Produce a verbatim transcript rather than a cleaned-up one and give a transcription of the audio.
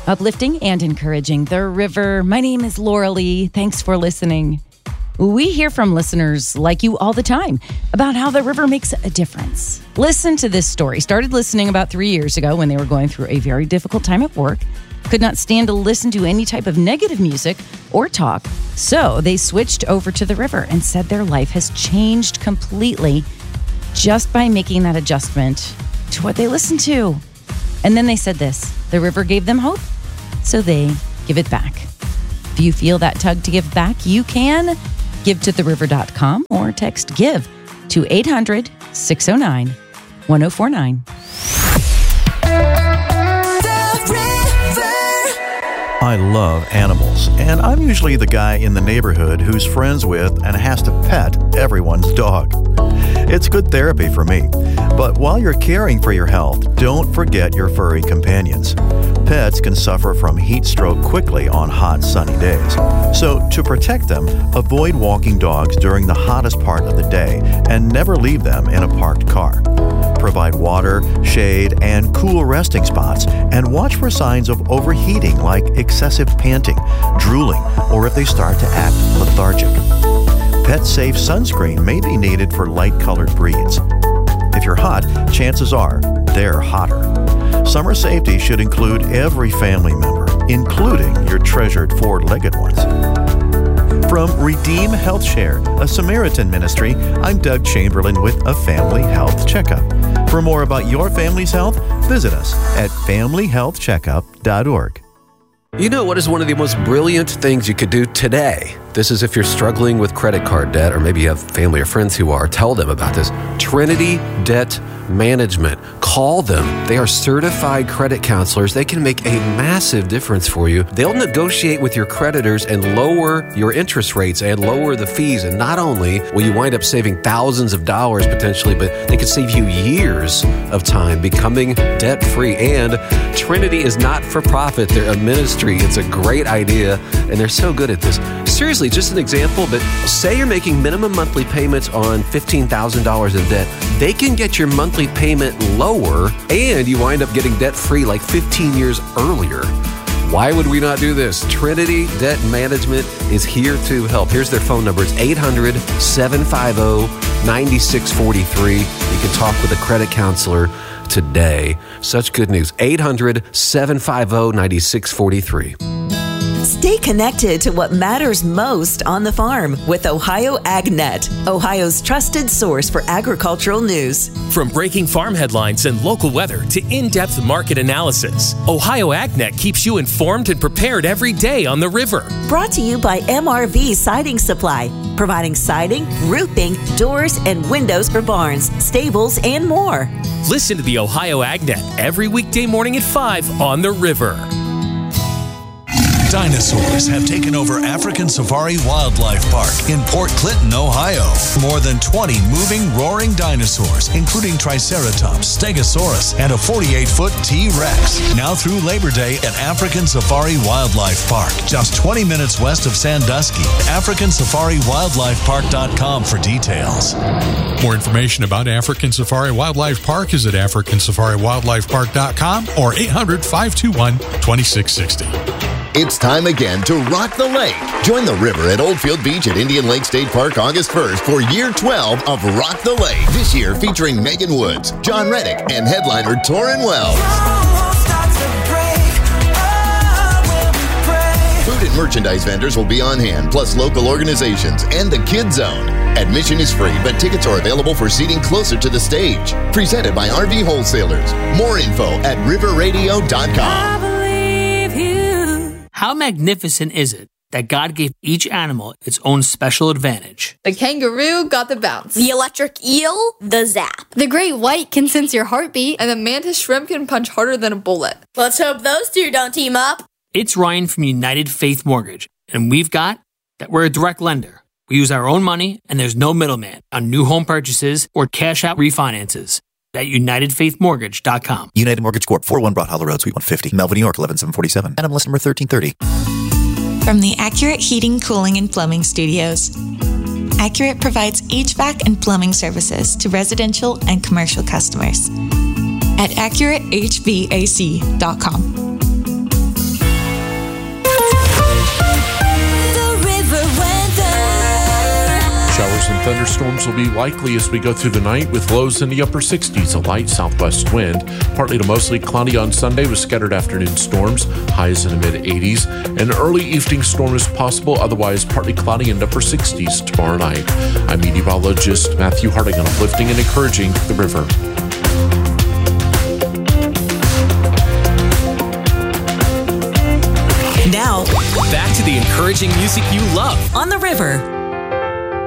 Uplifting and encouraging the river. My name is Laura Lee. Thanks for listening. We hear from listeners like you all the time about how the river makes a difference. Listen to this story. Started listening about three years ago when they were going through a very difficult time at work. Could not stand to listen to any type of negative music or talk. So they switched over to the river and said their life has changed completely just by making that adjustment to what they listen to. And then they said this, the river gave them hope, so they give it back. If you feel that tug to give back, you can give to the river dot com or text GIVE to eight hundred, six oh nine, one oh four nine. I love animals, and I'm usually the guy in the neighborhood who's friends with and has to pet everyone's dog. It's good therapy for me. But while you're caring for your health, don't forget your furry companions. Pets can suffer from heat stroke quickly on hot, sunny days. So to protect them, avoid walking dogs during the hottest part of the day and never leave them in a parked car. Provide water, shade, and cool resting spots, and watch for signs of overheating like excessive panting, drooling, or if they start to act lethargic. Pet-safe sunscreen may be needed for light-colored breeds. If you're hot, chances are they're hotter. Summer safety should include every family member, including your treasured four-legged ones. From Redeem Health Share, a Samaritan ministry, I'm Doug Chamberlain with a Family Health Checkup. For more about your family's health, visit us at family health checkup dot org. You know what is one of the most brilliant things you could do today? This is if you're struggling with credit card debt, or maybe you have family or friends who are. Tell them about this. Trinity Debt Management. Call them. They are certified credit counselors. They can make a massive difference for you. They'll negotiate with your creditors and lower your interest rates and lower the fees. And not only will you wind up saving thousands of dollars potentially, but they can save you years of time becoming debt-free. And Trinity is not for profit. They're a ministry. It's a great idea, and they're so good at this. Seriously, just an example, but say you're making minimum monthly payments on fifteen thousand dollars in debt. They can get your monthly payment lower, and you wind up getting debt-free like fifteen years earlier. Why would we not do this? Trinity Debt Management is here to help. Here's their phone number. It's eight hundred, seven five zero, nine six four three. You can talk with a credit counselor today. Such good news. eight hundred, seven five zero, nine six four three. Stay connected to what matters most on the farm with Ohio AgNet, Ohio's trusted source for agricultural news. From breaking farm headlines and local weather to in-depth market analysis, Ohio AgNet keeps you informed and prepared every day on the river. Brought to you by M R V Siding Supply, providing siding, roofing, doors, and windows for barns, stables, and more. Listen to the Ohio AgNet every weekday morning at five on the river. Dinosaurs have taken over African Safari Wildlife Park in Port Clinton, Ohio. More than twenty moving, roaring dinosaurs, including Triceratops, Stegosaurus, and a forty-eight foot T-Rex. Now through Labor Day at African Safari Wildlife Park, just twenty minutes west of Sandusky. African Safari Wildlife Park dot com for details. More information about African Safari Wildlife Park is at African Safari Wildlife Park dot com or eight hundred, five two one, two six six zero. It's time again to rock the lake. Join the river at Oldfield Beach at Indian Lake State Park August first for year twelve of Rock the Lake. This year featuring Megan Woods, John Reddick, and headliner Torrin Wells. Food and merchandise vendors will be on hand, plus local organizations and the Kid Zone. Admission is free, but tickets are available for seating closer to the stage. Presented by R V Wholesalers. More info at river radio dot com. How magnificent is it that God gave each animal its own special advantage? The kangaroo got the bounce. The electric eel, the zap. The great white can sense your heartbeat. And the mantis shrimp can punch harder than a bullet. Let's hope those two don't team up. It's Ryan from United Faith Mortgage, and we've got that we're a direct lender. We use our own money, and there's no middleman on new home purchases or cash-out refinances. At united faith mortgage dot com. United Mortgage Corp, four oh one Broad Hollow Road, Suite one fifty, Melville, New York, eleven seven forty-seven. N M L S number thirteen thirty. From the Accurate Heating, Cooling, and Plumbing Studios. Accurate provides H V A C and plumbing services to residential and commercial customers. At accurate h v a c dot com. Showers and thunderstorms will be likely as we go through the night with lows in the upper sixties, a light southwest wind. Partly to mostly cloudy on Sunday with scattered afternoon storms, highs in the mid-eighties. An early evening storm is possible, otherwise partly cloudy and upper sixties tomorrow night. I'm meteorologist Matthew Harding on Uplifting and Encouraging the River. Now, back to the encouraging music you love on the River.